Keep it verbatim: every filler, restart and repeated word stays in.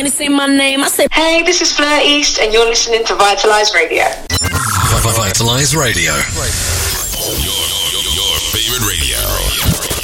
when they say my name, I say, hey, this is Fleur East, and you're listening to Vitalize Radio. Vitalize Radio. Your, your, your favorite radio.